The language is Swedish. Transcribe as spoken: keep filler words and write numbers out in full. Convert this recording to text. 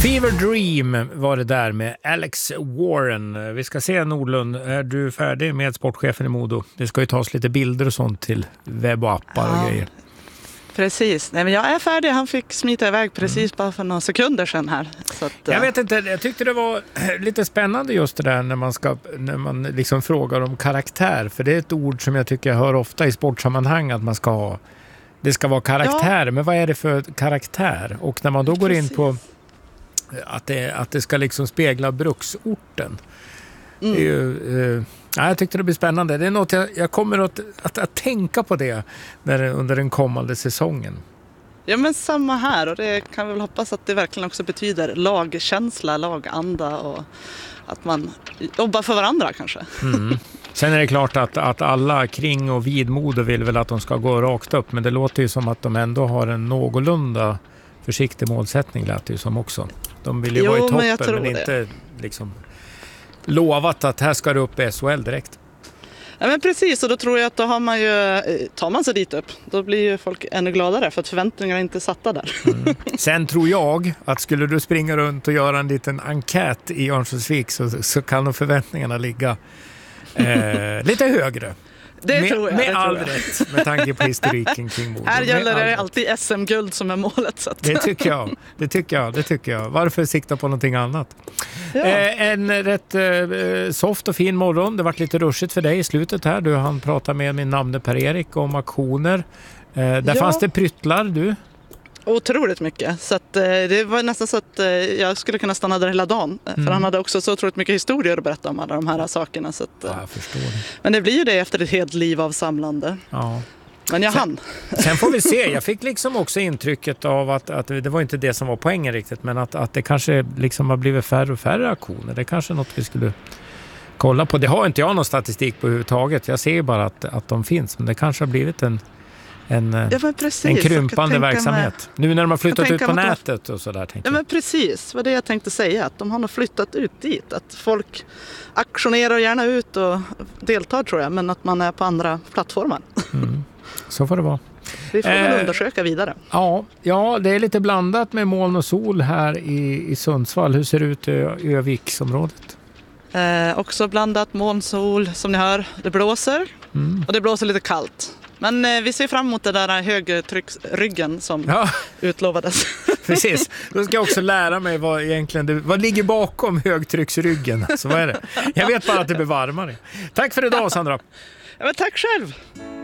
Fever Dream var det där med Alex Warren. Vi ska se, Nordlund, är du färdig med sportchefen i Modo? Det ska ju tas lite bilder och sånt till webb och appar och ja, grejer. Precis. Nej, men jag är färdig. Han fick smita iväg precis mm. bara för några sekunder sedan här. Så att, jag vet inte, jag tyckte det var lite spännande just det där när man, ska, när man liksom frågar om karaktär. För det är ett ord som jag tycker jag hör ofta i sportsammanhang att man ska ha. Det ska vara karaktär, ja. Men vad är det för karaktär? Och när man då går precis. in på att det, att det ska liksom spegla bruksorten. Mm. Det är ju, eh, ja, jag tyckte det blir spännande. Det är något jag, jag kommer att, att, att tänka på det när, under den kommande säsongen. Ja, men samma här, och det kan vi väl hoppas att det verkligen också betyder lagkänsla, laganda och att man jobbar för varandra kanske. Mm. Sen är det klart att, att alla kring och vid Modo vill väl att de ska gå rakt upp, men det låter ju som att de ändå har en någorlunda försiktig målsättning, lät det ju som också. De vill ju jo, vara i toppen men, men inte liksom lovat att här ska det upp i S H L direkt. Ja, men precis, och då tror jag att då har man ju, tar man sig dit upp, då blir ju folk ännu gladare för att förväntningarna är inte satta där. Mm. Sen tror jag att skulle du springa runt och göra en liten enkät i Örnsköldsvik så, så kan nog förväntningarna ligga eh, lite högre. Det med, tror jag. Med det all tror jag. rätt, med tanke på historiken kring Modo. Här gäller det alltid S M-guld som är målet. Så att. Det tycker jag, det tycker jag, det tycker jag. Varför sikta på någonting annat? Ja. Eh, en rätt eh, soft och fin morgon. Det var lite rushigt för dig i slutet här. Du hann prata med min namne Per-Erik om aktioner. Eh, där ja. fanns det pryttlar, du. Otroligt mycket. Så att, eh, det var nästan så att eh, jag skulle kunna stanna där hela dagen. Mm. För han hade också så otroligt mycket historier att berätta om alla de här sakerna. Så att, eh, ja, jag förstår det. Men det blir ju det efter ett helt liv av samlande. Ja. Men jag sen, hann. Sen får vi se. Jag fick liksom också intrycket av att, att det var inte det som var poängen riktigt. Men att, att det kanske liksom har blivit färre och färre aktioner. Det är kanske något vi skulle kolla på. Det har inte jag någon statistik på överhuvudtaget. Jag ser ju bara att, att de finns. Men det kanske har blivit en... En, ja, en krympande verksamhet. Med, nu när de har flyttat ut på nätet och sådär. Ja, men precis. Vad det jag tänkte säga. Att de har nog flyttat ut dit. Att folk aktionerar gärna ut och deltar, tror jag. Men att man är på andra plattformar. Mm. Så får det vara. Vi får väl eh, undersöka vidare. Ja, ja, det är lite blandat med moln och sol här i, i Sundsvall. Hur ser det ut i Öviksområdet? Eh, också blandat moln, sol. Som ni hör, det blåser. Mm. Och det blåser lite kallt. Men eh, vi ser fram emot det där högtrycksryggen som ja. utlovades. Precis, då ska jag också lära mig vad egentligen det, vad ligger bakom högtrycksryggen. Så vad är det? Jag vet bara att det blir varmare. Tack för idag, Sandra. Ja, men tack själv.